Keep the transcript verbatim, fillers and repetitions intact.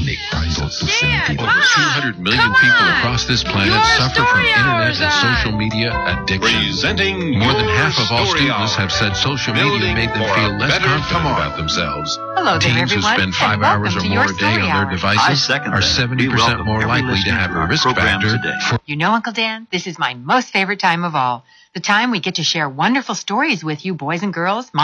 Over two hundred million people across this planet Your suffer from story internet hours and on. social media addiction. Presenting More than your half of all story students hour. have said social media Building made them for feel a less better confident tomorrow. about themselves. Hello there, Teens who everyone, spend five and welcome hours or to more your a day story on their hour. devices I second are that. seventy We percent welcome more every likely to listener have to a our risk program factor today. for You know, Uncle Dan, this is my most favorite time of all. The time we get to share wonderful stories with you, boys and girls,